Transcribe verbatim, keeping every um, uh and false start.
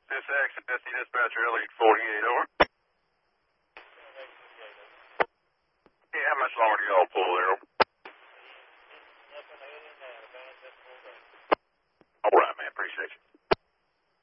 This Access Dispatcher Elliot forty-eight, over. Yeah, how much longer do y'all pull there?